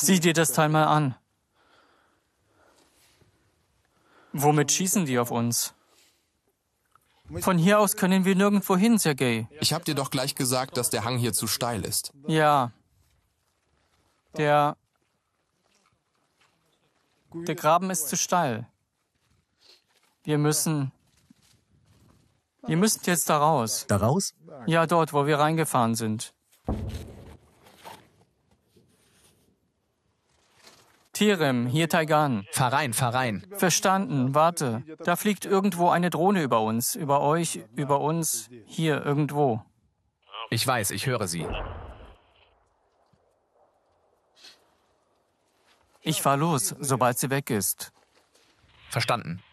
Sieh dir das Teil mal an. Womit schießen die auf uns? Von hier aus können wir nirgendwo hin, Sergej. Ich habe dir doch gleich gesagt, dass der Hang hier zu steil ist. Ja. Der Graben ist zu steil. Wir müssen jetzt da raus. Da raus? Ja, dort, wo wir reingefahren sind. Tirem, hier Taigan. Fahr rein. Verstanden, warte. Da fliegt irgendwo eine Drohne über uns, über euch, über uns, hier irgendwo. Ich weiß, ich höre sie. Ich fahr los, sobald sie weg ist. Verstanden.